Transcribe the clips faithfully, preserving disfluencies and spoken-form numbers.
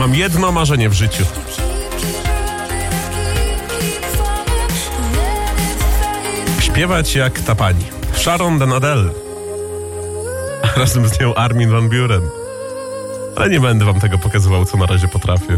Mam jedno marzenie w życiu. Śpiewać jak ta pani. Sharon den Adele. A razem z nią Armin van Buuren. Ale nie będę wam tego pokazywał, co na razie potrafię.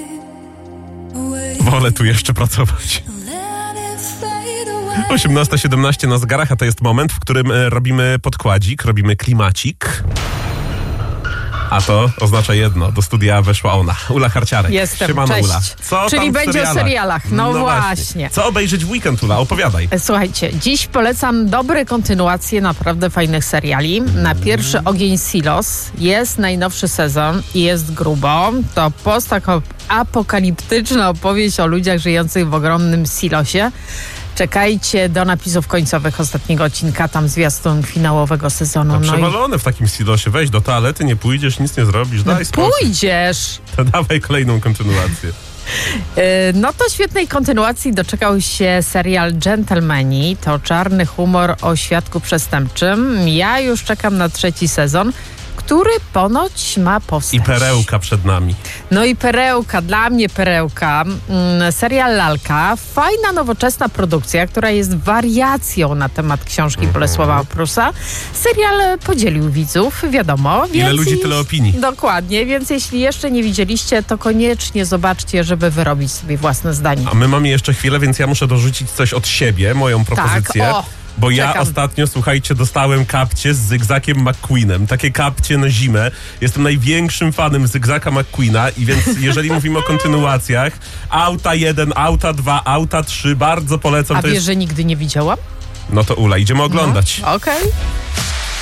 Wolę tu jeszcze pracować. osiemnasta siedemnaście na zegarach, a to jest moment, w którym robimy podkładzik, robimy klimacik. A to oznacza jedno, do studia weszła ona, Ula Harciarek. Jestem, Siemano, cześć. Ula. Co Czyli tam w będzie serialach? o serialach, no, no właśnie. właśnie. Co obejrzeć w weekend, Ula? Opowiadaj. Słuchajcie, dziś polecam dobre kontynuacje naprawdę fajnych seriali. Na pierwszy ogień Silos jest najnowszy sezon i jest grubo. To postapokaliptyczna opowieść o ludziach żyjących w ogromnym silosie. Czekajcie do napisów końcowych ostatniego odcinka, tam zwiastun finałowego sezonu. No no przewalone i... w takim silosie. Weź do toalety, nie pójdziesz, nic nie zrobisz, daj no spokój. Pójdziesz! To dawaj kolejną kontynuację. No to świetnej kontynuacji doczekał się serial Gentlemani. To czarny humor o świadku przestępczym. Ja już czekam na trzeci sezon, który ponoć ma powstać. I perełka przed nami. No i perełka, dla mnie perełka. Mm, serial Lalka. Fajna, nowoczesna produkcja, która jest wariacją na temat książki mm-hmm. Bolesława Prusa. Serial podzielił widzów, wiadomo. Ile więc ludzi, tyle opinii. Dokładnie, więc jeśli jeszcze nie widzieliście, to koniecznie zobaczcie, żeby wyrobić sobie własne zdanie. A my mamy jeszcze chwilę, więc ja muszę dorzucić coś od siebie, moją propozycję. Tak, o. Bo ja Czekam. ostatnio, słuchajcie, dostałem kapcie z Zygzakiem McQueenem. Takie kapcie na zimę. Jestem największym fanem Zygzaka McQueena i więc jeżeli mówimy o kontynuacjach, Auta jeden, Auta dwa, Auta trzy, bardzo polecam. A to wiesz, jest... że nigdy nie widziałam? No to Ula, idziemy oglądać. No, okej. Okay.